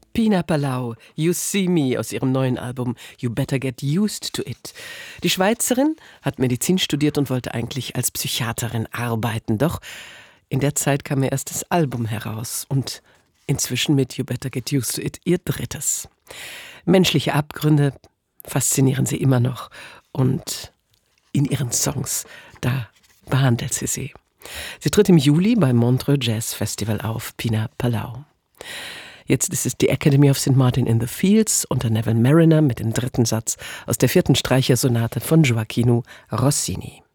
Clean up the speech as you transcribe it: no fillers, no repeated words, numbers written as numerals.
Pina Palau, You See Me aus ihrem neuen Album You Better Get Used to It. Die Schweizerin hat Medizin studiert und wollte eigentlich als Psychiaterin arbeiten. Doch in der Zeit kam ihr erst das Album heraus und inzwischen mit You Better Get Used to It ihr drittes. Menschliche Abgründe faszinieren sie immer noch und in ihren Songs, da behandelt sie sie. Sie tritt im Juli beim Montreux Jazz Festival auf, Pina Palau. Jetzt ist es die Academy of St. Martin in the Fields unter Neville Marriner mit dem dritten Satz aus der 4. Streichersonate von Gioachino Rossini.